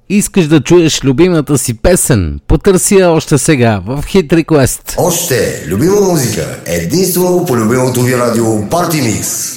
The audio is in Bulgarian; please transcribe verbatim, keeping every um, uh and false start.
Искаш да чуеш любимата си песен? Потърси я още сега в Hit Request. Още любима музика единствено по любимото ви радио Party Mix.